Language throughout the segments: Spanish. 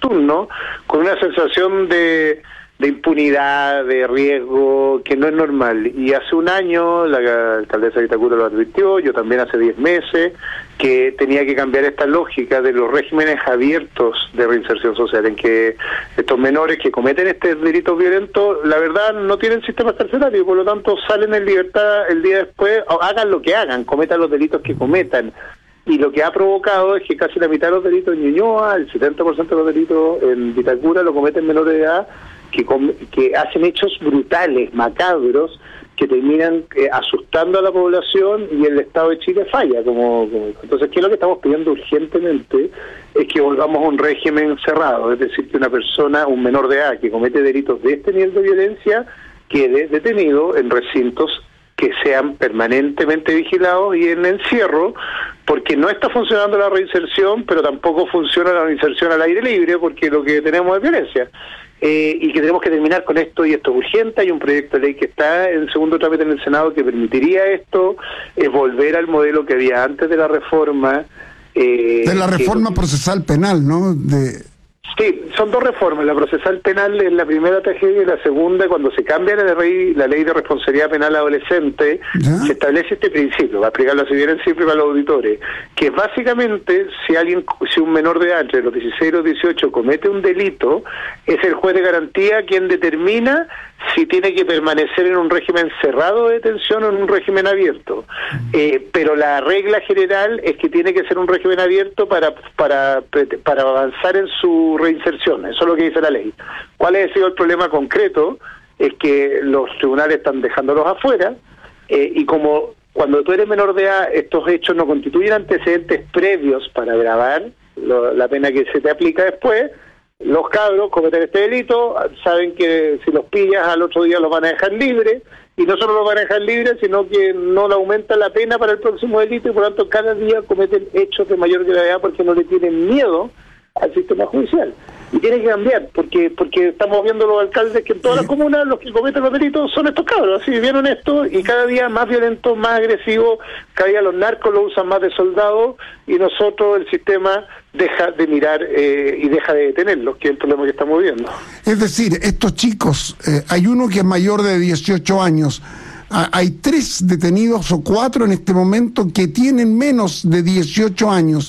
nocturno con una sensación de impunidad, de riesgo, que no es normal. Y hace un año la alcaldesa de Vitacura lo advirtió, yo también hace 10 meses, que tenía que cambiar esta lógica de los regímenes abiertos de reinserción social, en que estos menores que cometen estos delitos violentos, la verdad no tienen sistemas carcelarios, y por lo tanto salen en libertad el día después, o hagan lo que hagan, cometan los delitos que cometan. Y lo que ha provocado es que casi la mitad de los delitos en Ñuñoa, el 70% de los delitos en Vitacura lo cometen menores de edad, que hacen hechos brutales, macabros, que terminan asustando a la población, y el Estado de Chile falla. Entonces, ¿qué es lo que estamos pidiendo urgentemente? Es que volvamos a un régimen cerrado, es decir, que una persona, un menor de edad que comete delitos de este nivel de violencia, quede detenido en recintos que sean permanentemente vigilados y en encierro, porque no está funcionando la reinserción, pero tampoco funciona la reinserción al aire libre, porque lo que tenemos es violencia. Y que tenemos que terminar con esto, y esto es urgente. Hay un proyecto de ley que está en segundo trámite en el Senado que permitiría esto, volver al modelo que había antes de la reforma. De la reforma procesal penal, ¿no? Sí, son dos reformas. La procesal penal es la primera tragedia, y la segunda, cuando se cambia la ley de responsabilidad penal adolescente, ¿ya? Se establece este principio, va a explicarlo así bien siempre para los auditores, que básicamente si un menor de edad entre los 16 y los 18 comete un delito, es el juez de garantía quien determina si tiene que permanecer en un régimen cerrado de detención o en un régimen abierto. Pero la regla general es que tiene que ser un régimen abierto para avanzar en su reinserción. Eso es lo que dice la ley. ¿Cuál ha sido el problema concreto? Es que los tribunales están dejándolos afuera, y como cuando tú eres menor de edad, estos hechos no constituyen antecedentes previos para agravar la pena que se te aplica después. Los cabros cometen este delito, saben que si los pillas al otro día los van a dejar libres, y no solo los van a dejar libres, sino que no le aumenta la pena para el próximo delito, y por lo tanto cada día cometen hechos de mayor gravedad porque no le tienen miedo al sistema judicial. Y tiene que cambiar, porque estamos viendo los alcaldes que en todas las comunas los que cometen los delitos son estos cabros, así vieron esto, y cada día más violentos, más agresivos, cada día los narcos lo usan más de soldados, y nosotros, el sistema, deja de mirar y deja de detenerlos, que es el problema que estamos viendo. Es decir, estos chicos, hay uno que es mayor de 18 años, hay 3 detenidos o 4 en este momento que tienen menos de 18 años.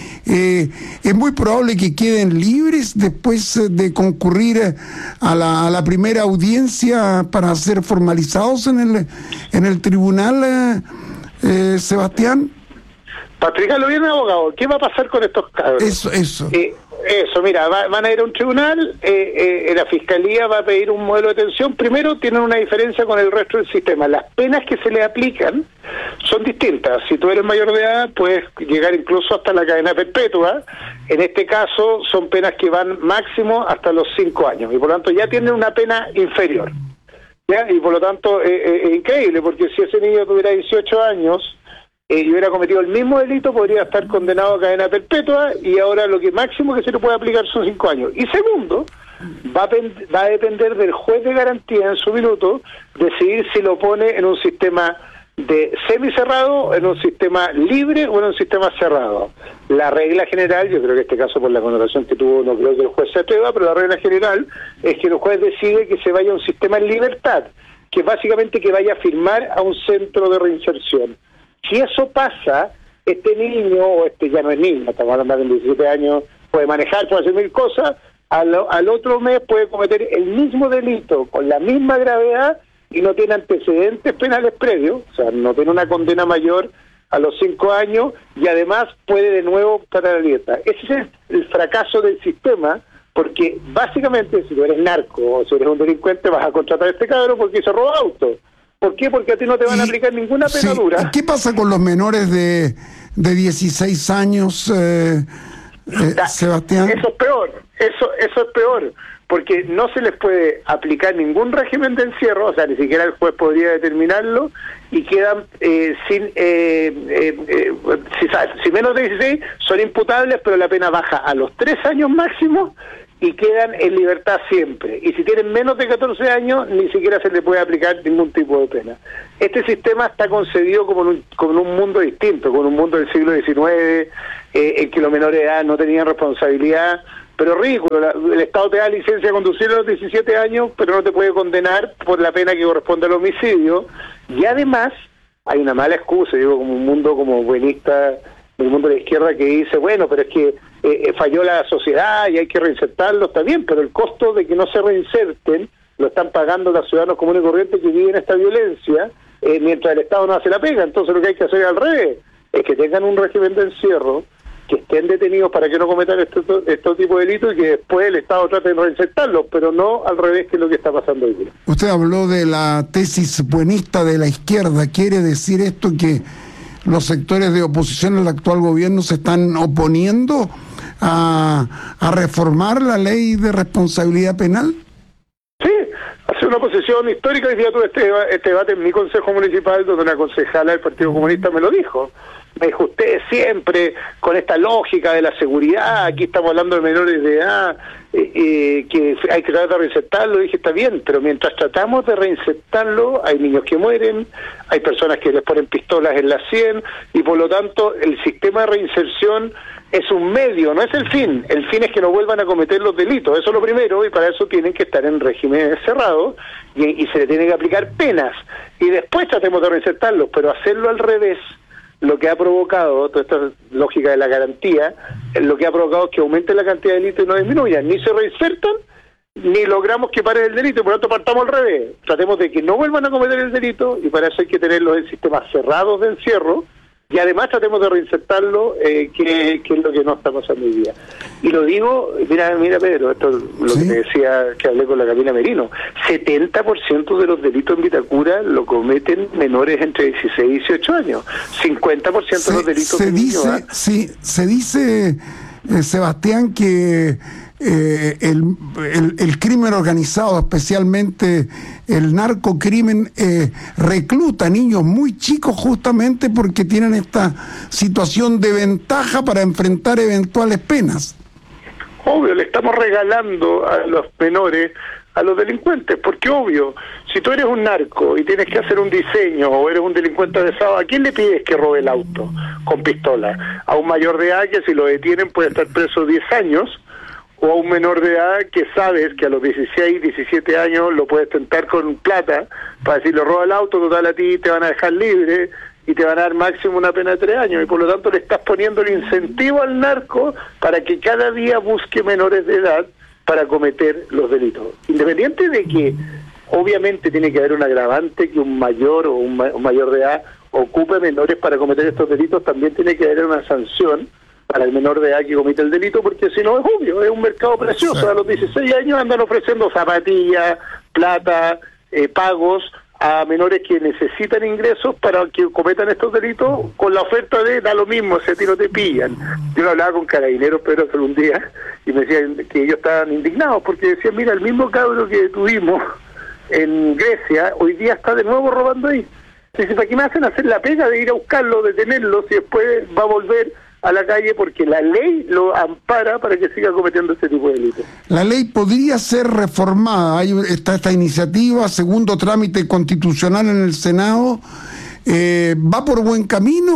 Es muy probable que queden libres después de concurrir a la primera audiencia para ser formalizados en el tribunal, Sebastián. Para explicarlo bien, abogado, ¿qué va a pasar con estos cabros? Eso. Mira, van a ir a un tribunal, la fiscalía va a pedir un modelo de detención. Primero, tienen una diferencia con el resto del sistema. Las penas que se le aplican son distintas. Si tú eres mayor de edad, puedes llegar incluso hasta la cadena perpetua. En este caso, son penas que van máximo hasta los 5 años, y por lo tanto ya tienen una pena inferior. ¿Ya? Y por lo tanto, es increíble, porque si ese niño tuviera 18 años, y hubiera cometido el mismo delito, podría estar condenado a cadena perpetua, y ahora lo que máximo que se le puede aplicar son 5 años. Y segundo, va a depender del juez de garantía en su minuto decidir si lo pone en un sistema de semicerrado, en un sistema libre o en un sistema cerrado. La regla general, yo creo que en este caso por la connotación que tuvo, no creo que el juez se atreva, pero la regla general es que el juez decide que se vaya a un sistema en libertad, que básicamente que vaya a firmar a un centro de reinserción. Si eso pasa, este niño, o ya no es niño, estamos hablando de 17 años, puede manejar, puede hacer 1000 cosas, al otro mes puede cometer el mismo delito con la misma gravedad y no tiene antecedentes penales previos, o sea, no tiene una condena mayor a los 5 años, y además puede de nuevo estar a la libertad. Ese es el fracaso del sistema, porque básicamente si tú eres narco o si eres un delincuente vas a contratar a este cabrón porque se roba autos. ¿Por qué? Porque a ti no te van a aplicar ninguna pena dura. ¿Qué pasa con los menores de 16 años, Sebastián? Eso es peor, eso es peor, porque no se les puede aplicar ningún régimen de encierro, o sea, ni siquiera el juez podría determinarlo, y quedan si menos de 16 son imputables, pero la pena baja a los 3 años máximo, y quedan en libertad siempre. Y si tienen menos de 14 años, ni siquiera se le puede aplicar ningún tipo de pena. Este sistema está concebido como un mundo distinto, como un mundo del siglo XIX, en que los menores de edad no tenían responsabilidad, pero ridículo. El Estado te da licencia de conducir a los 17 años, pero no te puede condenar por la pena que corresponde al homicidio. Y además, hay una mala excusa, digo, como un mundo como buenista del mundo de la izquierda que dice, bueno, pero es que falló la sociedad y hay que reinsertarlo, está bien, pero el costo de que no se reinserten lo están pagando los ciudadanos comunes y corrientes que viven esta violencia, mientras el Estado no hace la pega. Entonces lo que hay que hacer es al revés, es que tengan un régimen de encierro, que estén detenidos para que no cometan estos tipos de delitos y que después el Estado trate de reinsertarlos, pero no al revés, que es lo que está pasando hoy día. Usted habló de la tesis buenista de la izquierda. ¿Quiere decir esto que los sectores de oposición al actual gobierno se están oponiendo a reformar la ley de responsabilidad penal? Sí, hace una posición histórica. Hoy día tuve este debate en mi consejo municipal, donde una concejala del Partido Comunista me lo dijo. Me dijo, ustedes siempre con esta lógica de la seguridad, aquí estamos hablando de menores de edad, que hay que tratar de reinsertarlo. Y dije, está bien, pero mientras tratamos de reinsertarlo, hay niños que mueren, hay personas que les ponen pistolas en la sien, y por lo tanto el sistema de reinserción es un medio, no es el fin. El fin es que no vuelvan a cometer los delitos, eso es lo primero, y para eso tienen que estar en régimen cerrado y se le tienen que aplicar penas. Y después tratemos de reinsertarlos, pero hacerlo al revés, lo que ha provocado, toda esta lógica de la garantía, lo que ha provocado es que aumente la cantidad de delitos y no disminuyan, ni se reinsertan, ni logramos que paren el delito, y por lo tanto partamos al revés. Tratemos de que no vuelvan a cometer el delito, y para eso hay que tenerlos en sistemas cerrados de encierro, y además tratemos de reinsertarlo, que es lo que no está pasando hoy día. Y lo digo, mira Pedro, esto es lo que te decía, que hablé con la Camila Merino, 70% de los delitos en Vitacura lo cometen menores entre 16 y 18 años, 50% de los delitos de niños. Sí, se dice, Sebastián, que el crimen organizado, especialmente el narcocrimen, recluta niños muy chicos justamente porque tienen esta situación de ventaja para enfrentar eventuales penas. Obvio, le estamos regalando a los menores a los delincuentes, porque obvio, si tú eres un narco y tienes que hacer un diseño o eres un delincuente avesado, ¿a quién le pides que robe el auto con pistola? A un mayor de edad que si lo detienen puede estar preso 10 años, o a un menor de edad que sabes que a los 16, 17 años lo puedes tentar con plata para decirle roba el auto, total a ti te van a dejar libre y te van a dar máximo una pena de 3 años, y por lo tanto le estás poniendo el incentivo al narco para que cada día busque menores de edad para cometer los delitos. Independiente de que obviamente tiene que haber un agravante que un mayor o un mayor de edad ocupe menores para cometer estos delitos, también tiene que haber una sanción para el menor de edad que comete el delito, porque si no es obvio, es un mercado precioso. Sí. A los 16 años andan ofreciendo zapatillas, plata, pagos a menores que necesitan ingresos para que cometan estos delitos, con la oferta de da lo mismo, si a ti no te pillan. Yo hablaba con carabineros, Pedro, hace un día, y me decían que ellos estaban indignados, porque decían, mira, el mismo cabro que tuvimos en Grecia, hoy día está de nuevo robando ahí. Entonces, ¿para qué me hacen hacer la pega de ir a buscarlo, detenerlo, si después va a volver a la calle? Porque la ley lo ampara para que siga cometiendo este tipo de delitos. La ley podría ser reformada. Está esta iniciativa, segundo trámite constitucional en el Senado. ¿Va por buen camino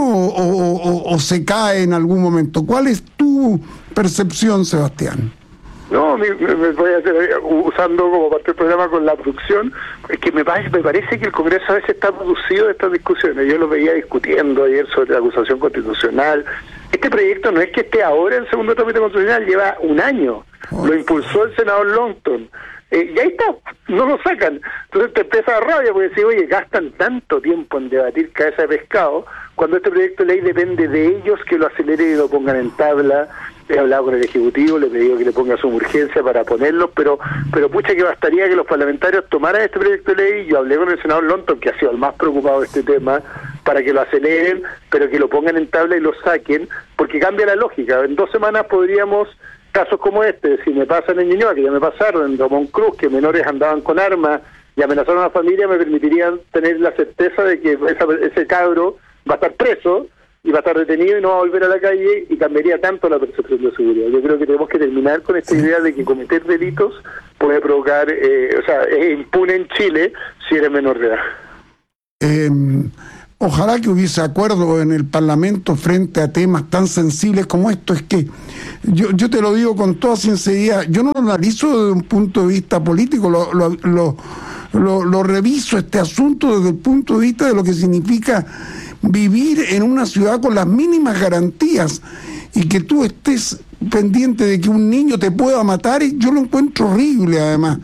o se cae en algún momento? ¿Cuál es tu percepción, Sebastián? No, me voy a hacer, usando como parte del programa con la producción, es que me parece que el Congreso a veces está producido de estas discusiones. Yo lo veía discutiendo ayer sobre la acusación constitucional. Este proyecto no es que esté ahora en segundo trámite constitucional, lleva un año. Lo impulsó el senador Longton. Y ahí está, no lo sacan. Entonces te empieza a dar rabia porque decís, oye, gastan tanto tiempo en debatir cabeza de pescado, cuando este proyecto de ley depende de ellos que lo aceleren y lo pongan en tabla. He hablado con el Ejecutivo, le he pedido que le ponga suma urgencia para ponerlo, pero pucha que bastaría que los parlamentarios tomaran este proyecto de ley. Yo hablé con el senador Longton, que ha sido el más preocupado de este tema, para que lo aceleren, pero que lo pongan en tabla y lo saquen, porque cambia la lógica. En 2 semanas podríamos, casos como este, si me pasan en Ñuñoa, que ya me pasaron, en Ramón Cruz, que menores andaban con armas y amenazaron a la familia, me permitirían tener la certeza de que ese cabro va a estar preso y va a estar detenido y no va a volver a la calle, y cambiaría tanto la percepción de seguridad. Yo creo que tenemos que terminar con esta idea de que cometer delitos puede provocar, es impune en Chile si eres menor de edad. ojalá que hubiese acuerdo en el Parlamento frente a temas tan sensibles como esto. Es que yo te lo digo con toda sinceridad, yo no lo analizo desde un punto de vista político, lo reviso este asunto desde el punto de vista de lo que significa vivir en una ciudad con las mínimas garantías y que tú estés pendiente de que un niño te pueda matar. Y yo lo encuentro horrible, además.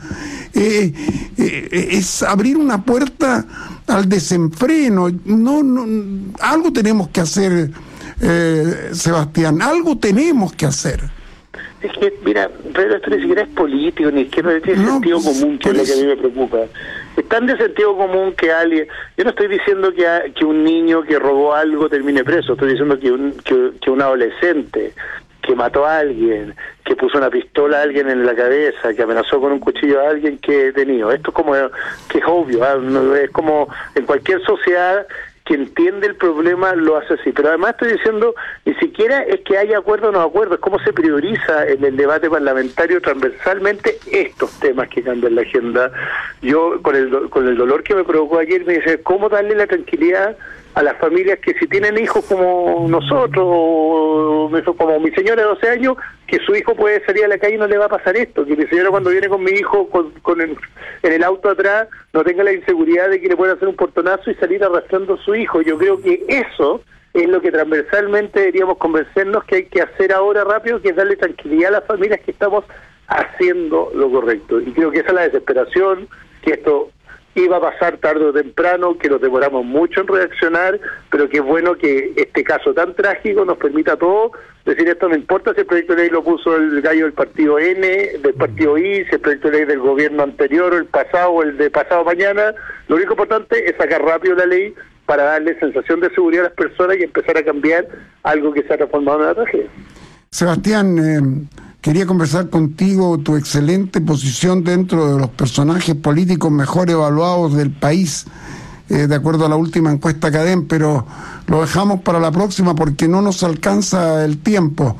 Es abrir una puerta al desenfreno. Algo tenemos que hacer, Sebastián, algo tenemos que hacer. Es que, mira, pero esto ni siquiera es político, ni siquiera es de sentido común, que es lo que a mí me preocupa. Es tan de sentido común que alguien... Yo no estoy diciendo que un niño que robó algo termine preso, estoy diciendo que un adolescente que mató a alguien, que puso una pistola a alguien en la cabeza, que amenazó con un cuchillo a alguien que he tenido. Esto es como que es obvio, es como en cualquier sociedad que entiende el problema lo hace así. Pero además estoy diciendo, ni siquiera es que haya acuerdo o no acuerdo, es cómo se prioriza en el debate parlamentario transversalmente estos temas que cambian la agenda. Yo, con el dolor que me provocó ayer, me dice, ¿cómo darle la tranquilidad a las familias que si tienen hijos como nosotros, o como mi señora de 12 años, que su hijo puede salir a la calle y no le va a pasar esto, que mi señora cuando viene con mi hijo en el auto atrás no tenga la inseguridad de que le puedan hacer un portonazo y salir arrastrando a su hijo? Yo creo que eso es lo que transversalmente deberíamos convencernos que hay que hacer ahora rápido, que es darle tranquilidad a las familias que estamos haciendo lo correcto. Y creo que esa es la desesperación, que esto iba a pasar tarde o temprano, que nos demoramos mucho en reaccionar, pero que es bueno que este caso tan trágico nos permita a todos decir, esto no importa si el proyecto de ley lo puso el gallo del partido N, del partido I, si el proyecto de ley del gobierno anterior, o el pasado, o el de pasado mañana. Lo único importante es sacar rápido la ley para darle sensación de seguridad a las personas y empezar a cambiar algo que se ha transformado en una tragedia. Sebastián, quería conversar contigo tu excelente posición dentro de los personajes políticos mejor evaluados del país, de acuerdo a la última encuesta CADEM, pero lo dejamos para la próxima porque no nos alcanza el tiempo.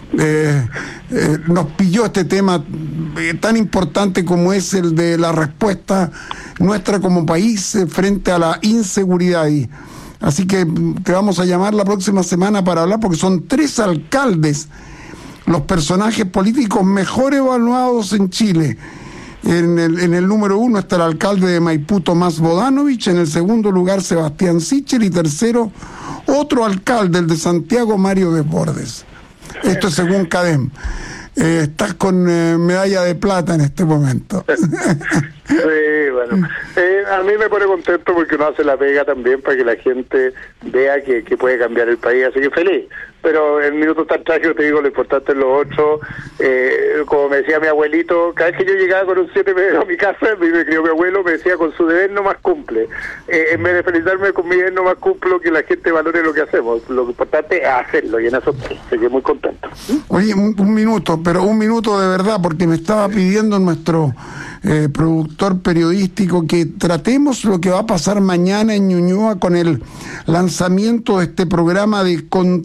Nos pilló este tema tan importante como es el de la respuesta nuestra como país frente a la inseguridad. Así que te vamos a llamar la próxima semana para hablar, porque son 3 alcaldes los personajes políticos mejor evaluados en Chile. En el número 1 está el alcalde de Maipú, Tomás Bodanovich; en el segundo lugar, Sebastián Sichel; y tercero, otro alcalde, el de Santiago, Mario Desbordes. Esto es según CADEM. Estás con medalla de plata en este momento. Sí, bueno. A mí me pone contento porque uno hace la pega también para que la gente vea que puede cambiar el país, así que feliz. Pero en minutos tan trágicos te digo, lo importante es lo otro. Como me decía mi abuelito, cada vez que yo llegaba con un 7 a mi casa, me crió mi abuelo, me decía, con su deber no más cumple. En vez de felicitarme con mi deber no más cumplo, que la gente valore lo que hacemos. Lo importante es hacerlo, y en eso estoy muy contento. Oye, un minuto, pero un minuto de verdad, porque me estaba pidiendo nuestro productor periodístico que tratemos lo que va a pasar mañana en Ñuñoa con el lanzamiento de este programa de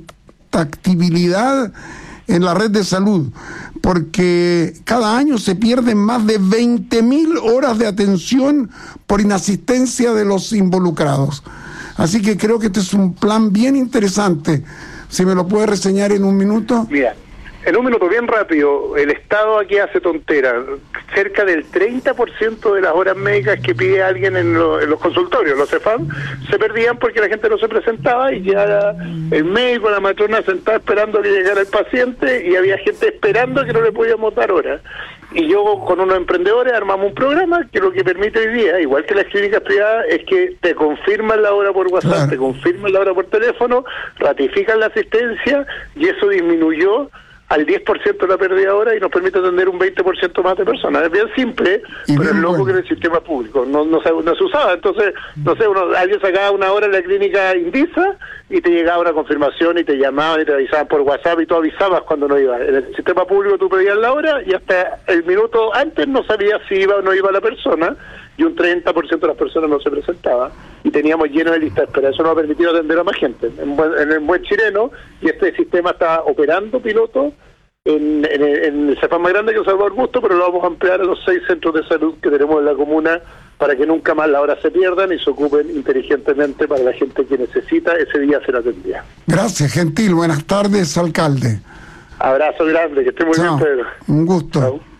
contactibilidad en la red de salud, porque cada año se pierden más de 20.000 horas de atención por inasistencia de los involucrados. Así que creo que este es un plan bien interesante. Si me lo puede reseñar en un minuto. Mira, en un minuto, bien rápido, el Estado aquí hace tontera. Cerca del 30% de las horas médicas que pide alguien en los consultorios, los CEFAM, se perdían porque la gente no se presentaba y ya el médico, la matrona sentada esperando que llegara el paciente, y había gente esperando que no le podíamos dar horas. Y yo con unos emprendedores armamos un programa que lo que permite hoy día, igual que las clínicas privadas, es que te confirman la hora por WhatsApp, claro, te confirman la hora por teléfono, ratifican la asistencia, y eso disminuyó al 10% la pérdida de hora y nos permite atender un 20% más de personas. Es bien simple, pero es loco que en el sistema público no se usaba. Entonces, no sé, alguien sacaba una hora en la clínica Indisa y te llegaba una confirmación y te llamaban y te avisaban por WhatsApp y tú avisabas cuando no ibas. En el sistema público tú pedías la hora y hasta el minuto antes no sabías si iba o no iba la persona, y un 30% de las personas no se presentaba y teníamos lleno de lista de espera. Eso nos ha permitido atender a más gente en el buen chileno, y este sistema está operando piloto en el CEFAM más grande que es Salvador Augusto, pero lo vamos a ampliar a los 6 centros de salud que tenemos en la comuna para que nunca más las horas se pierdan y se ocupen inteligentemente para la gente que necesita ese día ser atendida. Gracias, Gentil. Buenas tardes, alcalde. Abrazo grande, que esté muy bien, Pedro. Un gusto. Chao.